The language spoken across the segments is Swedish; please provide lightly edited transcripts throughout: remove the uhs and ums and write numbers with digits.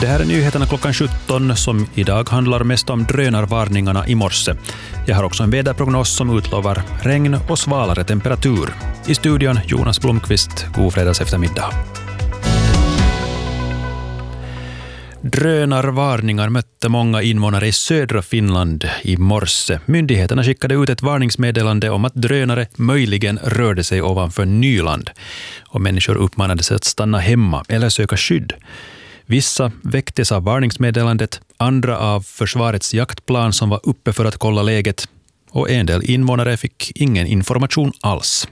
Det här är nyheterna klockan 17 som idag handlar mest om drönarvarningarna i morse. Jag har också en väderprognos som utlovar regn och svalare temperatur. I studion Jonas Blomqvist, god fredags eftermiddag. Drönarvarningar mötte många invånare i södra Finland i morse. Myndigheterna skickade ut ett varningsmeddelande om att drönare möjligen rörde sig ovanför Nyland. Och människor uppmanades att stanna hemma eller söka skydd. Vissa väcktes av varningsmeddelandet, andra av försvarets jaktplan som var uppe för att kolla läget. Och en del invånare fick ingen information alls.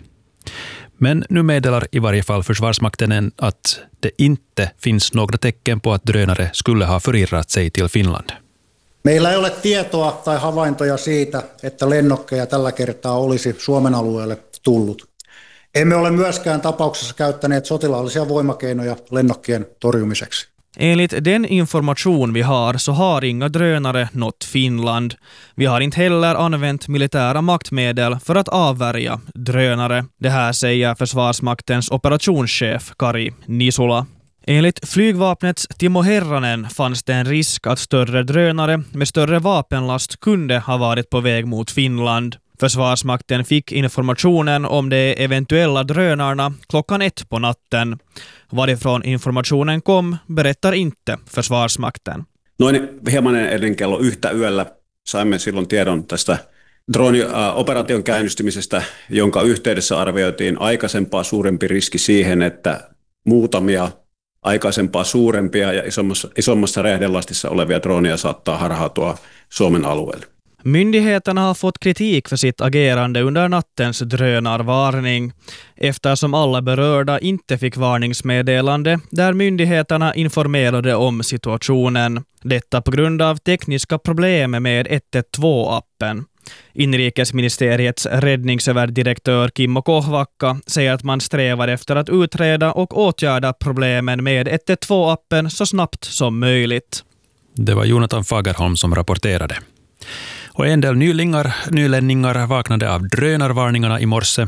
Men nu meddelar i varje fall Försvarsmakten att det inte finns några tecken på att drönare skulle ha förirrat sig till Finland. Meillä ei ole tietoa tai havaintoja siitä, että lennokkeja tällä kertaa olisi Suomen alueelle tullut. Emme ole myöskään tapauksessa käyttäneet sotilaallisia voimakeinoja lennokkien torjumiseksi. Enligt den information vi har så har inga drönare nått Finland. Vi har inte heller använt militära maktmedel för att avvärja drönare. Det här säger Försvarsmaktens operationschef Kari Nisula. Enligt flygvapnets Timo Herranen fanns det en risk att större drönare med större vapenlast kunde ha varit på väg mot Finland. Försvarsmakten fick informationen om de eventuella drönarna klockan 1 på natten. Varifrån informationen kom berättar inte Försvarsmakten. Noin hieman ennen kello 1 yöllä saimme silloin tiedon tästä droonioperaation käynnistymisestä, jonka yhteydessä arvioitiin aikaisempaa suurempi riski siihen, että muutamia aikaisempaa suurempia ja isommassa räjähdelastissa olevia droonia saattaa harhautua Suomen alueelle. Myndigheterna har fått kritik för sitt agerande under nattens drönarvarning eftersom alla berörda inte fick varningsmeddelande där myndigheterna informerade om situationen. Detta på grund av tekniska problem med 112-appen. Inrikesministeriets räddningsöverdirektör Kimmo Kohvakka säger att man strävar efter att utreda och åtgärda problemen med 112-appen så snabbt som möjligt. Det var Jonathan Fagerholm som rapporterade. Och en del nylänningar vaknade av drönarvarningarna i morse.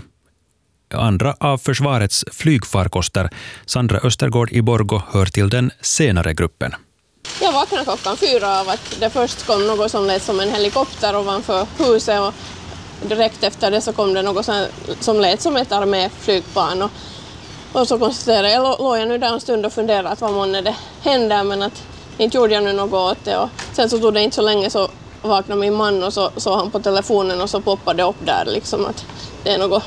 Andra av försvarets flygfarkoster. Sandra Östergård i Borgå hör till den senare gruppen. Jag vaknade klockan 4 av att det först kom något som lät som en helikopter ovanför huset och direkt efter det så kom det något som lät som ett arméflygplan. Och så konstaterade jag, låg jag nu där en stund och funderade att vad månne det händer, men att inte gjorde jag nu något åt det. Och sen så tog det inte så länge så vaknade min man och så såg han på telefonen och så poppade det upp där liksom att det är något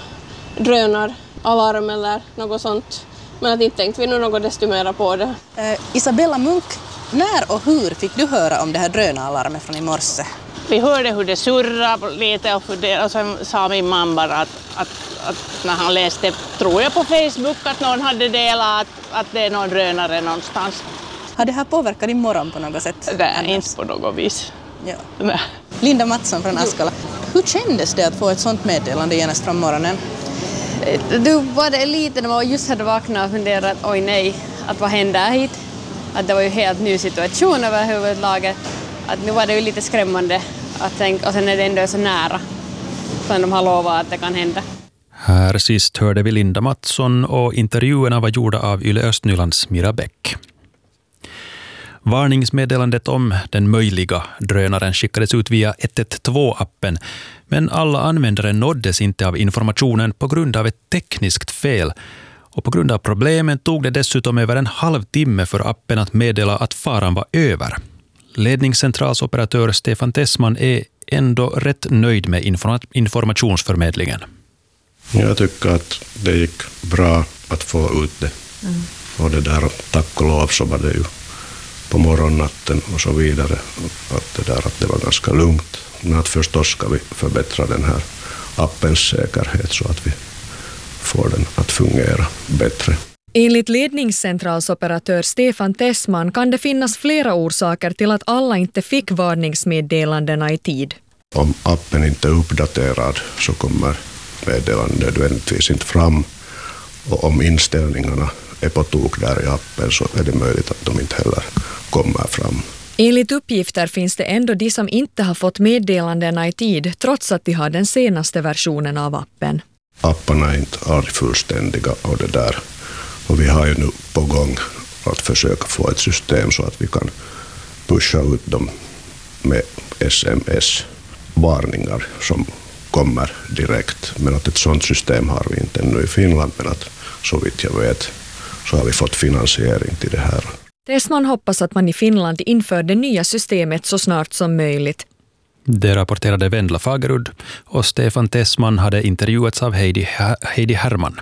drönaralarm eller något sånt. Men att inte tänkte vi nog något desto mera på det. Isabella Munk, när och hur fick du höra om det här drönaralarmet från i morse? Vi hörde hur det surrade lite och sen sa min man bara att när han läste, tror jag på Facebook, att någon hade delat att det är någon drönare någonstans. Har det här påverkat din morgon på något sätt? Nej, inte på något vis. Ja. Nej. Linda Mattsson från Askala. Hur kändes det att få ett sånt meddelande genast från morgonen? Du var det lite när man just hade vaknat och funderat att oj nej, att vad händer hit? Att det var ju helt ny situation överhuvudtaget. Att nu var det ju lite skrämmande att tänka, och sen är det ändå så nära. Sen de har lovat att det kan hända. Här sist hörde vi Linda Mattsson och intervjuerna var gjorda av Yle Östnylands Mira Bäck. Varningsmeddelandet om den möjliga drönaren skickades ut via 112-appen, men alla användare nåddes inte av informationen på grund av ett tekniskt fel. Och på grund av problemen tog det dessutom över en halvtimme för appen att meddela att faran var över. Ledningscentralsoperatör Stefan Tessman är ändå rätt nöjd med informationsförmedlingen. Jag tycker att det gick bra att få ut det. Och det där, tack och lov, så var det ju på morgonnatten och så vidare. Att det var ganska lugnt. Men att förstås ska vi förbättra den här appens säkerhet så att vi får den att fungera bättre. Enligt ledningscentralsoperatör Stefan Tessman kan det finnas flera orsaker till att alla inte fick varningsmeddelandena i tid. Om appen inte är uppdaterad så kommer meddelandet nödvändigtvis inte fram. Och om inställningarna är på tok där i appen så är det möjligt att de inte heller kommer fram. Enligt uppgifter finns det ändå de som inte har fått meddelandena i tid trots att de har den senaste versionen av appen. Apparna är inte fullständiga och det där. Och vi har ju nu på gång att försöka få ett system så att vi kan pusha ut dem med SMS-varningar som kommer direkt. Men att ett sådant system har vi inte ännu i Finland, men att så vitt jag vet så har vi fått finansiering till det här. Tessman hoppas att man i Finland inför det nya systemet så snart som möjligt. Det rapporterade Vendla Fagerud och Stefan Tessman hade intervjuats av Heidi Herman.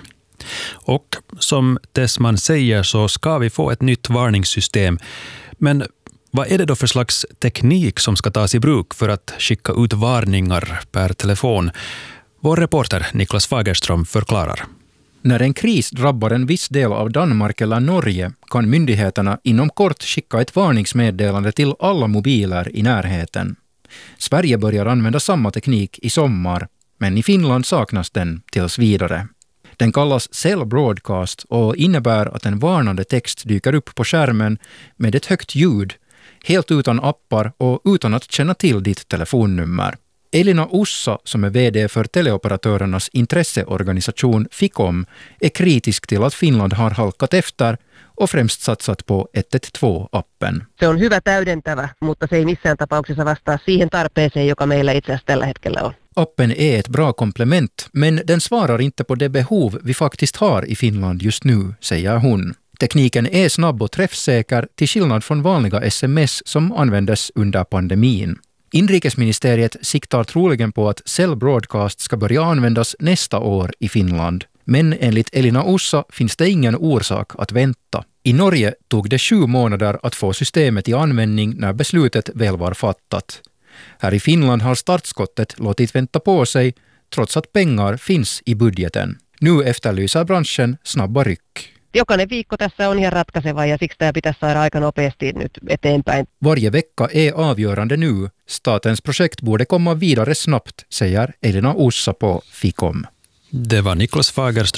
Och som Tessman säger så ska vi få ett nytt varningssystem. Men vad är det då för slags teknik som ska tas i bruk för att skicka ut varningar per telefon? Vår reporter Niklas Fagerström förklarar. När en kris drabbar en viss del av Danmark eller Norge kan myndigheterna inom kort skicka ett varningsmeddelande till alla mobiler i närheten. Sverige börjar använda samma teknik i sommar, men i Finland saknas den tills vidare. Den kallas Cell Broadcast och innebär att en varnande text dyker upp på skärmen med ett högt ljud, helt utan appar och utan att känna till ditt telefonnummer. Elina Ussa, som är vd för teleoperatörernas intresseorganisation Ficom, är kritisk till att Finland har halkat efter och främst satsat på 112-appen. Se on hyvä täydentävä, mutta se ei missään tapauksessa vastaa siihen tarpeeseen, joka meillä itse asiassa tällä hetkellä on. Appen är ett bra komplement, men den svarar inte på det behov vi faktiskt har i Finland just nu, säger hon. Tekniken är snabb och träffsäker till skillnad från vanliga sms som användes under pandemin. Inrikesministeriet siktar troligen på att Cell Broadcast ska börja användas nästa år i Finland. Men enligt Elina Ussa finns det ingen orsak att vänta. I Norge tog det 7 månader att få systemet i användning när beslutet väl var fattat. Här i Finland har startskottet låtit vänta på sig trots att pengar finns i budgeten. Nu efterlyser branschen snabba ryck. Jokainen viikko tässä on ihan ratkaiseva ja siksi tämä pitäisi saada aika nopeasti nyt eteenpäin. Varje vecka är avgörande nu. Statens projekt borde komma vidare snabbt, säger Elina Ussa på Ficom. Det var Niklas Fagerström